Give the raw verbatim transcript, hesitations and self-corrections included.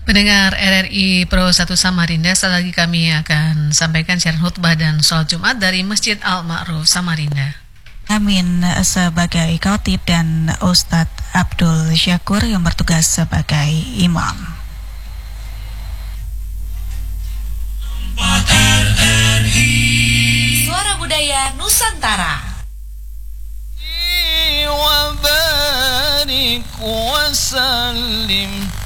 Pendengar R R I Pro satu Samarinda, setelah lagi kami akan sampaikan siaran khutbah dan sholat Jumat dari Masjid Al-Ma'ruf Samarinda. Amin sebagai khatib dan Ustadz Abdul Syakur yang bertugas sebagai imam. Suara Budaya Nusantara. Wa barik wa sallim